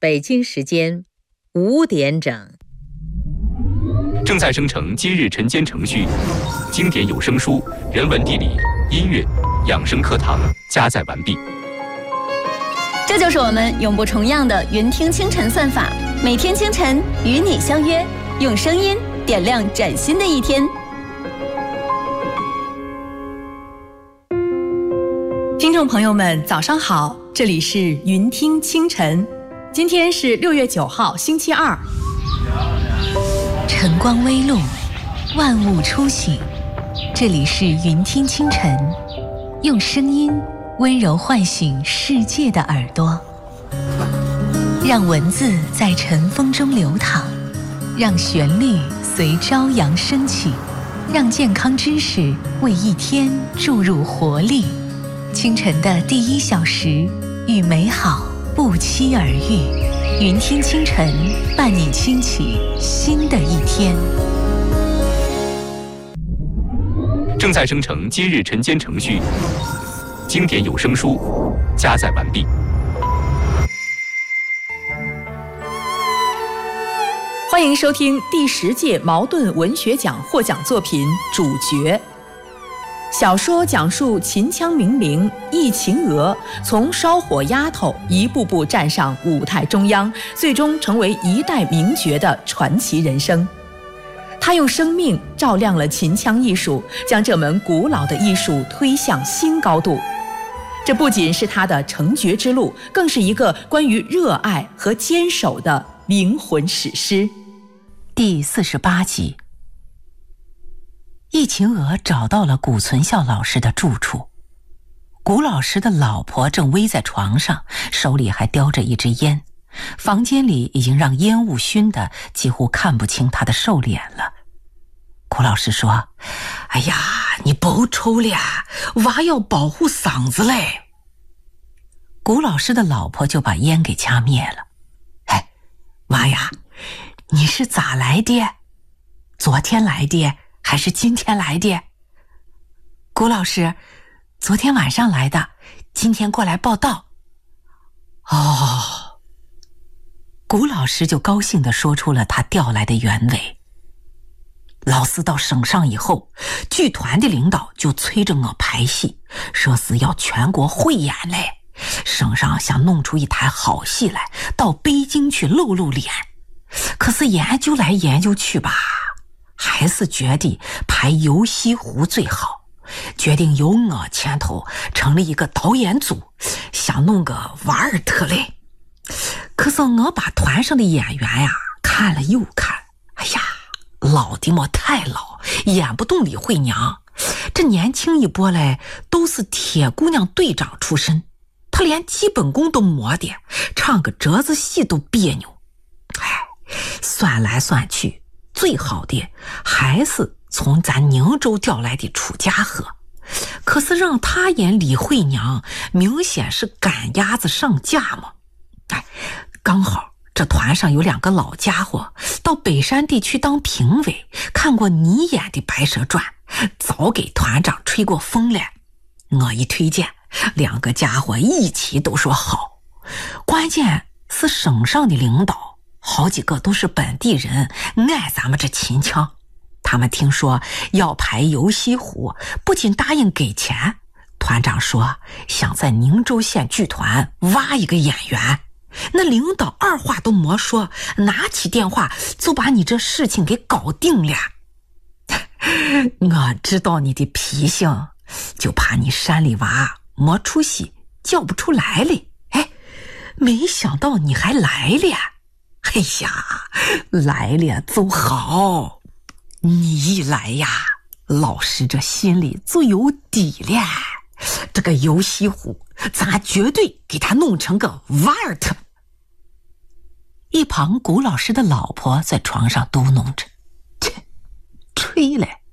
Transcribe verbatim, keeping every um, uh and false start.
北京时间五点整。 正在生成今日晨间程序，经典有声书、人文地理、音乐、养生课堂加载完毕。 这就是我们永不重样的云听清晨算法，每天清晨与你相约，用声音点亮崭新的一天。 听众朋友们，早上好，这里是云听清晨，今天是六月九号，星期二。 晨光微露，万物初醒，这里是云听清晨，用声音温柔唤醒世界的耳朵，让文字在晨风中流淌，让旋律随朝阳升起，让健康知识为一天注入活力。清晨的第一小时，与美好不期而遇。云听清晨，伴你轻启新的一天。 正在生成今日晨间程序，经典有声书加载完毕。 欢迎收听第十届茅盾文学奖获奖作品《主角》。小说讲述秦腔名伶易秦娥从烧火丫头一步步站上舞台中央，最终成为一代名角的传奇人生。她用生命照亮了秦腔艺术，将这门古老的艺术推向新高度。这不仅是她的成角之路，更是一个关于热爱和坚守的灵魂史诗。 第四十八集，易秦娥找到了古存孝老师的住处。古老师的老婆正偎在床上，手里还叼着一支烟，房间里已经让烟雾熏得几乎看不清他的瘦脸了。古老师说：哎呀，你别抽了，娃要保护嗓子嘞。古老师的老婆就把烟给掐灭了。哎，娃呀，你是咋来的？昨天来的还是今天来的？古老师，昨天晚上来的，今天过来报到。哦，古老师就高兴地说出了他调来的原委。老四到省上以后，剧团的领导就催着我排戏，说是要全国汇演嘞。省上想弄出一台好戏来，到北京去露露脸。可是研究来研究去吧，还是觉得拍游西湖最好，决定由我牵头成立一个导演组，想弄个瓦尔特嘞。可是我把团上的演员呀看了又看，哎呀，老的么太老，演不动李慧娘。这年轻一波嘞都是铁姑娘队长出身，她连基本功都没的，唱个折子戏都别扭。哎，算来算去，最好的还是从咱宁州调来的楚家河。可是让他演李慧娘，明显是赶鸭子上架嘛。哎，刚好这团上有两个老家伙到北山地区当评委，看过你演的《白蛇传》，早给团长吹过风了。我一推荐，两个家伙一起都说好。关键是省上的领导好几个都是本地人，爱咱们这秦腔。他们听说要排游西湖，不仅答应给钱，团长说想在宁州县剧团挖一个演员。那领导二话都没说，拿起电话就把你这事情给搞定了。我知道你的脾性，就怕你山里娃没出息，叫不出来了。哎，没想到你还来了。哎呀，来了就好。你一来呀，老师这心里就有底了。这个游西湖，咱绝对给他弄成个瓦尔特。一旁古老师的老婆在床上嘟哝着：切，吹了。